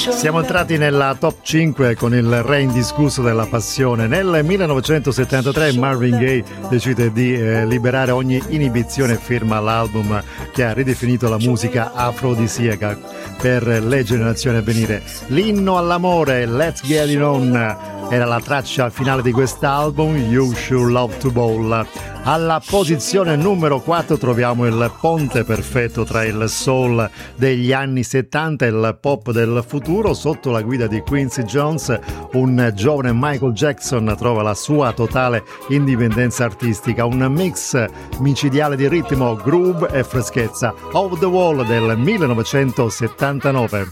Siamo entrati nella top 5 con il re indiscusso della passione. Nel 1973 Marvin Gaye decide di liberare ogni inibizione e firma l'album che ha ridefinito la musica afrodisiaca per le generazioni a venire. L'inno all'amore, Let's Get It On, era la traccia finale di quest'album, You Should Love to Bowl. Alla posizione numero 4 troviamo il ponte perfetto tra il soul degli anni 70 e il pop del futuro. Sotto la guida di Quincy Jones, un giovane Michael Jackson trova la sua totale indipendenza artistica, un mix micidiale di ritmo, groove e freschezza. Off the Wall del 1979.